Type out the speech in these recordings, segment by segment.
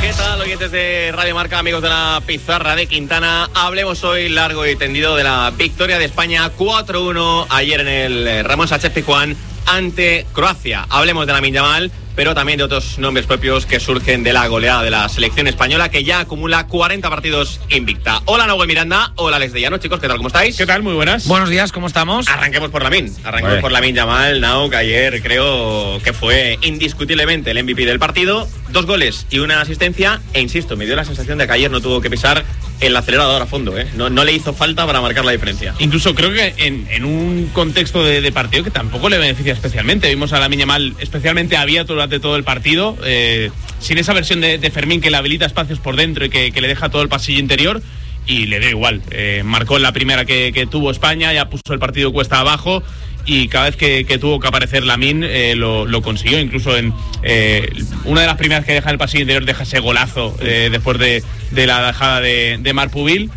¿Qué tal, oyentes de Radio Marca, amigos de la pizarra de Quintana? Hablemos hoy largo y tendido de la victoria de España 4-1 ayer en el Ramón Sánchez Pizjuán ante Croacia. Hablemos de Lamine Yamal, pero también de otros nombres propios que surgen de la goleada de la selección española, que ya acumula 40 partidos invicta. Hola, Nahuel Miranda. Hola, Alex de Llano. Chicos, ¿qué tal? ¿Cómo estáis? ¿Qué tal? Muy buenas. Buenos días, ¿cómo estamos? Arranquemos por Lamine. Por Lamine Yamal, Nau, que ayer creo que fue indiscutiblemente el MVP del partido. 2 goles y una asistencia. E insisto, me dio la sensación de que ayer no tuvo que pisar el acelerador a fondo, ¿eh? No le hizo falta para marcar la diferencia. Incluso creo que en un contexto de partido que tampoco le beneficia especialmente. Vimos a Lamine Yamal especialmente abierto durante todo el partido, sin esa versión de Fermín que le habilita espacios por dentro y que le deja todo el pasillo interior, y le dio igual. Marcó en la primera que tuvo España, ya puso el partido cuesta abajo, y cada vez que tuvo que aparecer Lamine lo consiguió. Incluso en una de las primeras que deja en el pasillo interior, deja ese golazo después de la dejada de Marc Pubil.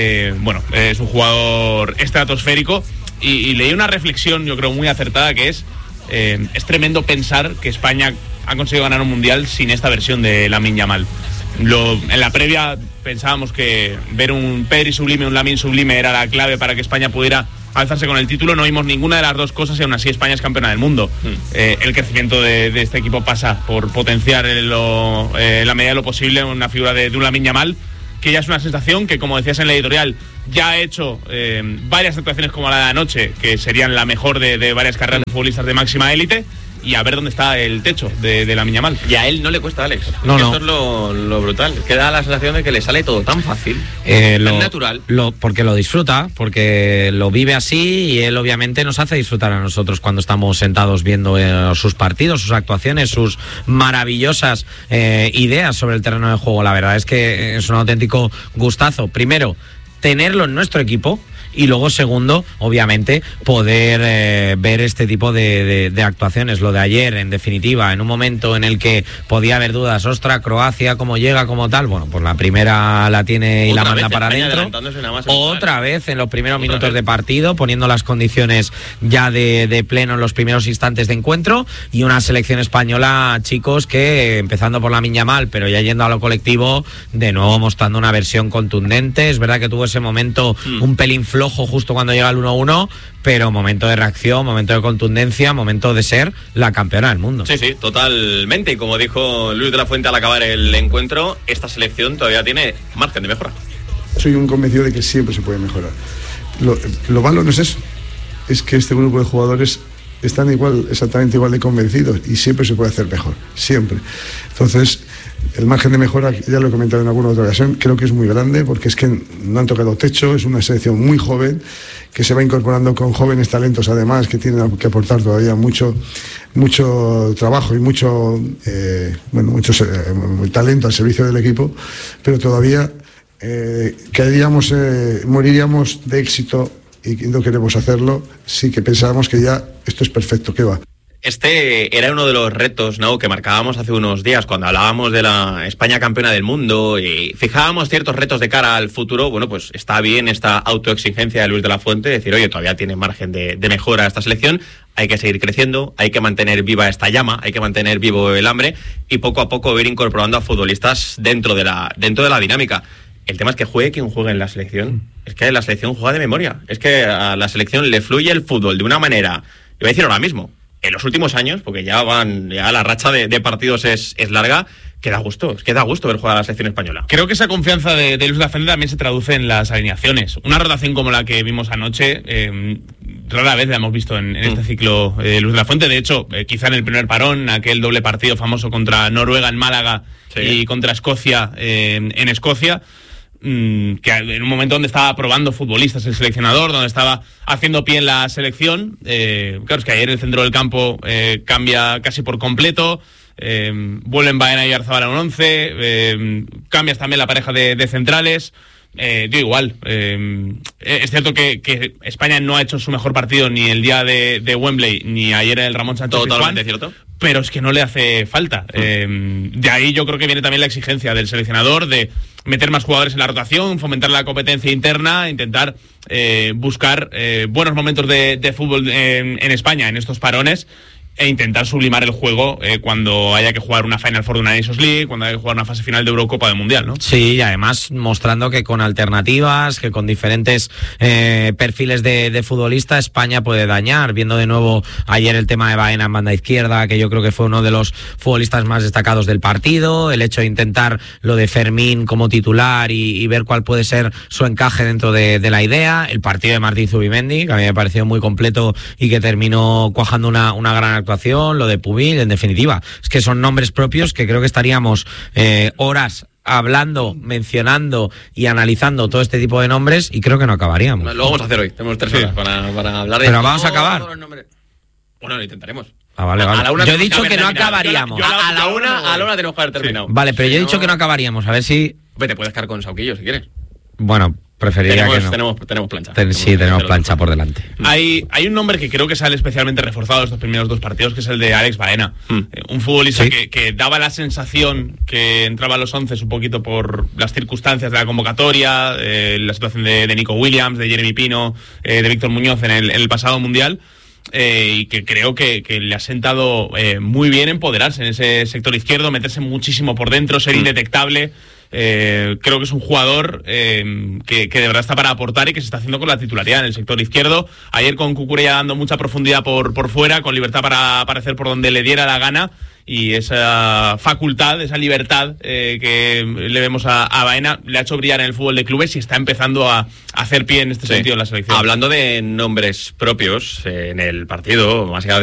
Es un jugador estratosférico, y leí una reflexión, yo creo, muy acertada, que es tremendo pensar que España ha conseguido ganar un mundial sin esta versión de Lamine Yamal. En la previa pensábamos que ver un Pedri sublime, un Lamine sublime era la clave para que España pudiera alzarse con el título. No vimos ninguna de las dos cosas, y aún así España es campeona del mundo. El crecimiento de este equipo pasa por potenciar en la medida de lo posible una figura de un Lamine Yamal, que ya es una sensación que, como decías en la editorial, ya ha hecho varias actuaciones como la de anoche, que serían la mejor de varias carreras de futbolistas de máxima élite. Y a ver dónde está el techo de Lamine Yamal. Y a él no le cuesta, Alex. No. Esto es lo brutal. Que da la sensación de que le sale todo tan fácil, tan natural. Porque lo disfruta, porque lo vive así, y él obviamente nos hace disfrutar a nosotros cuando estamos sentados viendo sus partidos, sus actuaciones, sus maravillosas ideas sobre el terreno de juego. La verdad es que es un auténtico gustazo. Primero, tenerlo en nuestro equipo. Y luego, segundo, obviamente, poder ver este tipo de actuaciones. Lo de ayer, en definitiva, en un momento en el que podía haber dudas, ostras, Croacia, cómo llega, cómo tal. Bueno, pues la primera la tiene y la manda para adentro. Otra vez en los primeros minutos de partido, poniendo las condiciones ya de pleno en los primeros instantes de encuentro. Y una selección española, chicos, que empezando por Lamine Yamal, pero ya yendo a lo colectivo, de nuevo mostrando una versión contundente. Es verdad que tuvo ese momento un pelín flojo justo cuando llega el 1-1, pero momento de reacción, momento de contundencia, momento de ser la campeona del mundo. Sí, totalmente. Y como dijo Luis de la Fuente al acabar el encuentro, esta selección todavía tiene margen de mejora. Soy un convencido de que siempre se puede mejorar. Lo malo no es eso, es que este grupo de jugadores están exactamente igual de convencidos, y siempre se puede hacer mejor, siempre. Entonces, el margen de mejora, ya lo he comentado en alguna otra ocasión, creo que es muy grande, porque es que no han tocado techo. Es una selección muy joven, que se va incorporando con jóvenes talentos, además, que tienen que aportar todavía mucho trabajo y mucho talento al servicio del equipo, pero todavía moriríamos de éxito, y no queremos hacerlo. Sí que pensábamos que ya esto es perfecto, ¿qué va? Este era uno de los retos, ¿no?, que marcábamos hace unos días cuando hablábamos de la España campeona del mundo y fijábamos ciertos retos de cara al futuro. Bueno, pues está bien esta autoexigencia de Luis de la Fuente, decir, oye, todavía tiene margen de mejora esta selección, hay que seguir creciendo, hay que mantener viva esta llama, hay que mantener vivo el hambre, y poco a poco ir incorporando a futbolistas dentro de la dinámica. El tema es que juegue quien juegue en la selección. Es que la selección juega de memoria. Es que a la selección le fluye el fútbol de una manera, iba a decir ahora mismo, en los últimos años, porque ya la racha de partidos es larga, que da gusto ver jugar a la selección española. Creo que esa confianza de Luis de la Fuente también se traduce en las alineaciones. Una rotación como la que vimos anoche, rara vez la hemos visto en este ciclo de Luis de la Fuente. De hecho, quizá en el primer parón, aquel doble partido famoso contra Noruega en Málaga, sí, y contra Escocia en Escocia, que en un momento donde estaba probando futbolistas el seleccionador, donde estaba haciendo pie en la selección. Claro, es que ayer el centro del campo cambia casi por completo. Vuelven Baena y Arzabal a un 11, cambias también la pareja de centrales. Yo igual, es cierto que España no ha hecho su mejor partido ni el día de Wembley ni ayer en el Ramón Sánchez Pizjuán. Totalmente cierto. Pero es que no le hace falta. De ahí yo creo que viene también la exigencia del seleccionador de meter más jugadores en la rotación, fomentar la competencia interna, intentar buscar buenos momentos de fútbol en España en estos parones. e intentar sublimar el juego cuando haya que jugar una Final Four de una Nations League, cuando haya que jugar una fase final de Eurocopa del Mundial, ¿no? Sí, y además mostrando que con alternativas, que con diferentes perfiles de futbolista, España puede dañar. Viendo de nuevo ayer el tema de Baena en banda izquierda, que yo creo que fue uno de los futbolistas más destacados del partido, el hecho de intentar lo de Fermín como titular y ver cuál puede ser su encaje dentro de la idea, el partido de Martín Zubimendi, que a mí me pareció muy completo y que terminó cuajando una gran actuación, lo de Pubil, en definitiva, es que son nombres propios que creo que estaríamos horas hablando, mencionando y analizando todo este tipo de nombres y creo que no acabaríamos. Lo vamos a hacer hoy, tenemos 3 horas para hablar de... Pero vamos a acabar. Bueno, lo intentaremos. Vale. Yo he dicho que no acabaríamos. A la una tenemos que haber terminado. Vale, pero yo he dicho que no acabaríamos, a ver si... Te puedes quedar con Sauquillo si quieres. Bueno, preferiría que no. Tenemos plancha. Tenemos plancha por delante. Hay un nombre que creo que sale especialmente reforzado estos primeros 2 partidos, que es el de Alex Baena. Un futbolista que daba la sensación que entraba a los 11 un poquito por las circunstancias de la convocatoria, la situación de Nico Williams, de Jeremy Pino, de Víctor Muñoz en el pasado Mundial. Y que creo que le ha sentado muy bien empoderarse en ese sector izquierdo, meterse muchísimo por dentro, ser indetectable. Creo que es un jugador que de verdad está para aportar y que se está haciendo con la titularidad en el sector izquierdo. Ayer con Cucurella dando mucha profundidad por fuera, con libertad para aparecer por donde le diera la gana, y esa facultad, esa libertad que le vemos a Baena le ha hecho brillar en el fútbol de clubes y está empezando a hacer pie en este sentido en la selección. Hablando de nombres propios en el partido, más allá